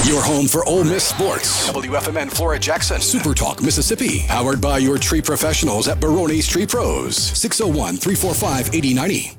Your home for Ole Miss sports. WFMN Flora Jackson. Super Talk Mississippi. Powered by your tree professionals at Barone's Tree Pros. 601-345-8090.